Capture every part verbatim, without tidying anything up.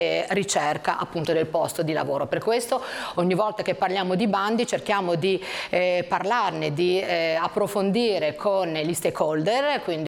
ricerca appunto del posto di lavoro. Per questo ogni volta che parliamo di bandi cerchiamo di eh, parlarne, di eh, approfondire con gli stakeholder, quindi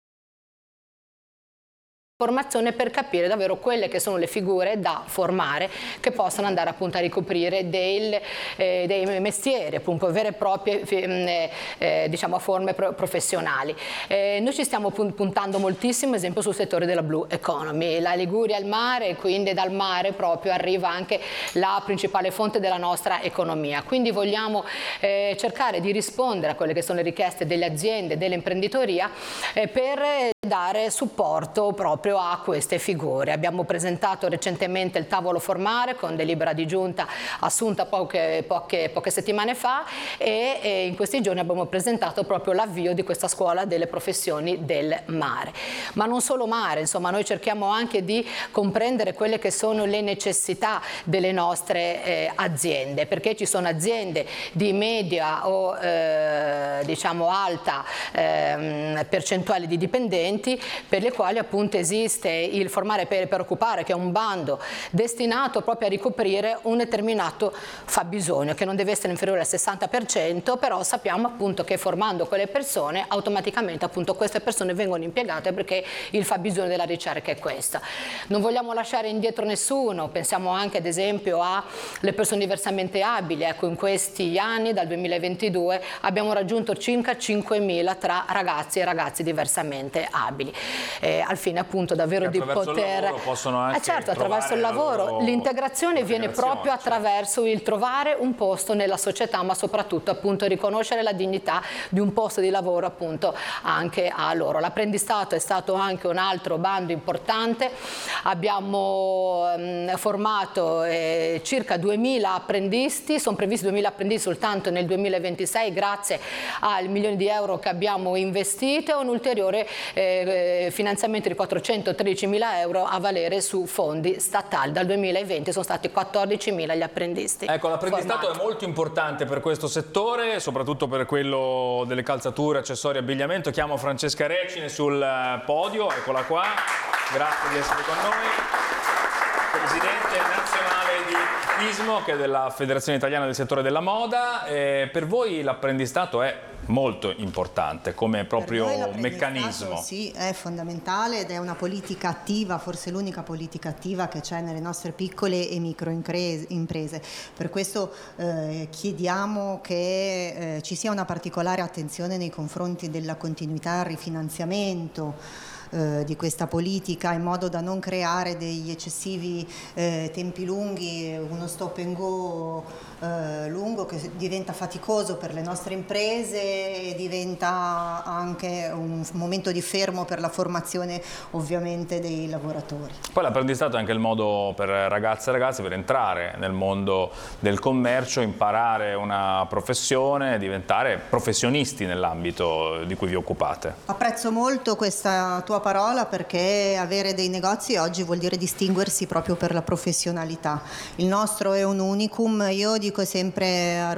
formazione, per capire davvero quelle che sono le figure da formare che possano andare appunto a ricoprire del, eh, dei mestieri, appunto vere e proprie eh, eh, diciamo forme pro professionali. Eh, noi ci stiamo puntando moltissimo, ad esempio, sul settore della blue economy. La Liguria è il mare, quindi dal mare proprio arriva anche la principale fonte della nostra economia. Quindi vogliamo eh, cercare di rispondere a quelle che sono le richieste delle aziende, dell'imprenditoria eh, per dare supporto proprio a queste figure. Abbiamo presentato recentemente il tavolo formare con delibera di giunta assunta poche, poche, poche settimane fa e, e in questi giorni abbiamo presentato proprio l'avvio di questa scuola delle professioni del mare. Ma non solo mare, insomma, noi cerchiamo anche di comprendere quelle che sono le necessità delle nostre eh, aziende, perché ci sono aziende di media o eh, diciamo alta eh, percentuale di dipendenti per le quali appunto esiste il formare per, per occupare, che è un bando destinato proprio a ricoprire un determinato fabbisogno che non deve essere inferiore al sessanta per cento, però sappiamo appunto che formando quelle persone automaticamente appunto queste persone vengono impiegate, perché il fabbisogno della ricerca è questo. Non vogliamo lasciare indietro nessuno, pensiamo anche ad esempio alle persone diversamente abili. Ecco, in questi anni dal duemilaventidue abbiamo raggiunto circa cinquemila tra ragazzi e ragazzi diversamente abili. Eh, al fine appunto davvero di poter possono anche eh certo, attraverso il lavoro l'integrazione viene proprio attraverso il trovare un posto nella società, ma soprattutto appunto riconoscere la dignità di un posto di lavoro appunto anche a loro. L'apprendistato è stato anche un altro bando importante, abbiamo ehm, formato eh, circa duemila apprendisti, sono previsti duemila apprendisti soltanto nel duemilaventisei grazie al milione di euro che abbiamo investito e un ulteriore eh, finanziamento di quattrocentotredicimila euro a valere su fondi statali. Dal duemilaventi sono stati quattordicimila gli apprendisti. Ecco, l'apprendistato è molto importante per questo settore, soprattutto per quello delle calzature, accessori e abbigliamento. Chiamo Francesca Recine sul podio, eccola qua, grazie di essere con noi. Presidente nazionale di I S M O, che è della Federazione Italiana del Settore della Moda. Eh, per voi l'apprendistato è molto importante come proprio meccanismo. Sì, è fondamentale ed è una politica attiva, forse l'unica politica attiva che c'è nelle nostre piccole e micro imprese. Per questo eh, chiediamo che eh, ci sia una particolare attenzione nei confronti della continuità e rifinanziamento Eh, di questa politica, in modo da non creare degli eccessivi eh, tempi lunghi, uno stop and go eh, lungo che diventa faticoso per le nostre imprese e diventa anche un momento di fermo per la formazione ovviamente dei lavoratori. Poi l'apprendistato è anche il modo per ragazze e ragazzi per entrare nel mondo del commercio, imparare una professione, diventare professionisti nell'ambito di cui vi occupate. Apprezzo molto questa tua parola, perché avere dei negozi oggi vuol dire distinguersi proprio per la professionalità. Il nostro è un unicum. Io dico sempre a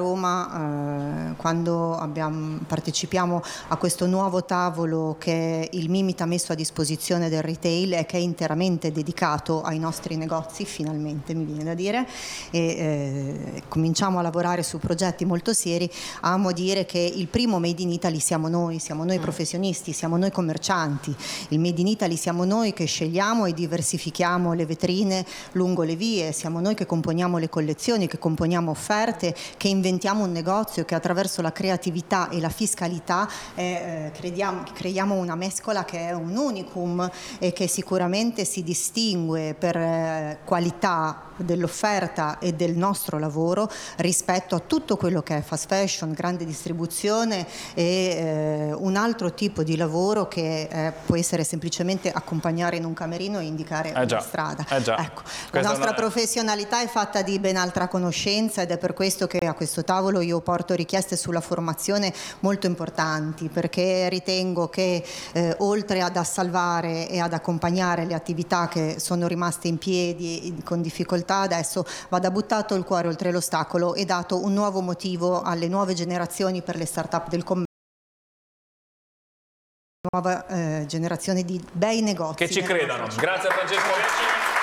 Roma, eh, quando abbiamo, partecipiamo a questo nuovo tavolo che il Mimit ha messo a disposizione del retail e che è interamente dedicato ai nostri negozi, finalmente mi viene da dire, e eh, cominciamo a lavorare su progetti molto seri. Amo dire che il primo Made in Italy siamo noi, siamo noi professionisti, siamo noi commercianti. Il Made in Italy siamo noi che scegliamo e diversifichiamo le vetrine lungo le vie, siamo noi che componiamo le collezioni, che componiamo offerte, che inventiamo un negozio, che attraverso la creatività e la fiscalità eh, crediamo, creiamo una mescola che è un unicum e che sicuramente si distingue per eh, qualità dell'offerta e del nostro lavoro rispetto a tutto quello che è fast fashion, grande distribuzione e eh, un altro tipo di lavoro che eh, può essere semplicemente accompagnare in un camerino e indicare eh una già, strada. Eh già. Ecco, la nostra professionalità è fatta di ben altra conoscenza ed è per questo che a questo tavolo io porto richieste sulla formazione molto importanti, perché ritengo che eh, oltre ad salvare e ad accompagnare le attività che sono rimaste in piedi con difficoltà, adesso vada buttato il cuore oltre l'ostacolo e dato un nuovo motivo alle nuove generazioni per le start-up del commercio. Nuova eh, generazione di bei negozi. Che ci credano. Grazie a Francesco Recine.